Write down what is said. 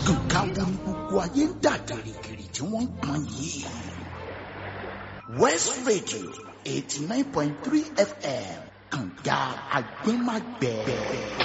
nǹkan wo ni gbogbo ayé ń dà gìrìgìrì tí wọ́n ń pọn yìí. West Radio 89.3 FM kànga agbẹ́mágbẹ́.